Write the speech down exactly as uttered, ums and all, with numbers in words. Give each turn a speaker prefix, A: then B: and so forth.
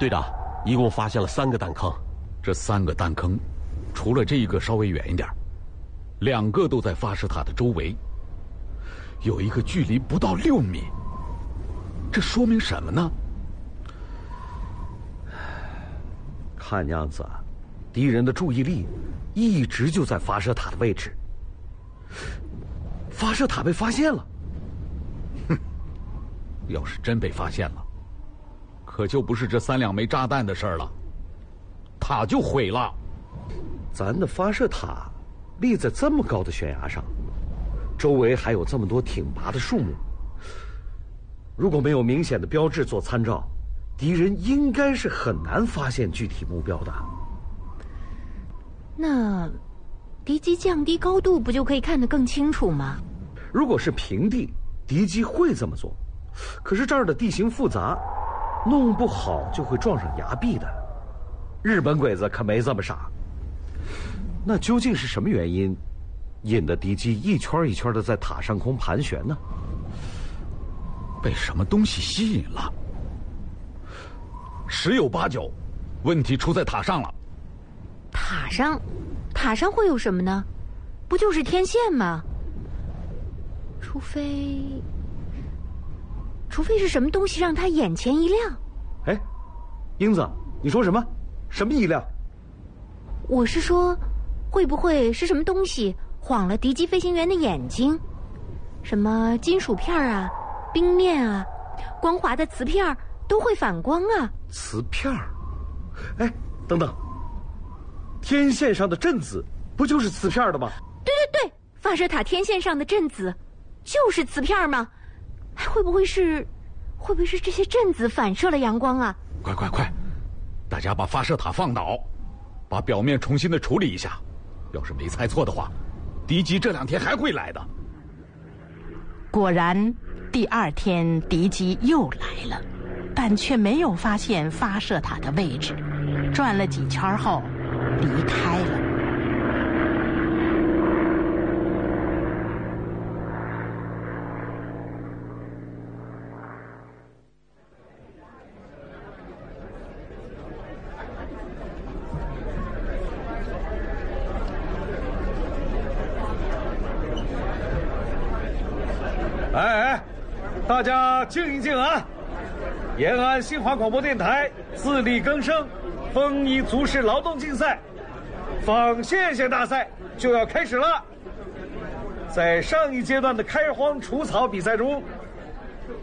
A: 队长，一共发现了三个弹坑。
B: 这三个弹坑，除了这一个稍微远一点，两个都在发射塔的周围，有一个距离不到六米。这说明什么呢？
C: 看样子啊，敌人的注意力一直就在发射塔的位置。发射塔被发现了。
B: 哼，要是真被发现了，可就不是这三两枚炸弹的事儿了，塔就毁了。
C: 咱的发射塔立在这么高的悬崖上，周围还有这么多挺拔的树木，如果没有明显的标志做参照，敌人应该是很难发现具体目标的。
D: 那敌机降低高度不就可以看得更清楚吗？
C: 如果是平地，敌机会这么做，可是这儿的地形复杂，弄不好就会撞上崖壁的。日本鬼子可没这么傻。那究竟是什么原因引得敌机一圈一圈的在塔上空盘旋呢？
B: 被什么东西吸引了？十有八九，问题出在塔上了。
D: 塔上，塔上会有什么呢？不就是天线吗？除非，除非是什么东西让他眼前一亮。
C: 哎，英子，你说什么？什么一亮？
D: 我是说，会不会是什么东西晃了敌机飞行员的眼睛？什么金属片啊、冰面啊、光滑的瓷片都会反光啊。
C: 瓷片？哎，等等，天线上的振子不就是瓷片的吗？
D: 对对对，发射塔天线上的振子就是瓷片吗？会不会是，会不会是这些振子反射了阳光啊？
B: 快快快，大家把发射塔放倒，把表面重新的处理一下。要是没猜错的话，敌机这两天还会来的。
E: 果然，第二天敌机又来了，但却没有发现发射塔的位置，转了几圈后离开了。
C: 哎哎，大家静一静啊！延安新华广播电台自力更生丰衣足食劳动竞赛纺线线大赛就要开始了。在上一阶段的开荒除草比赛中，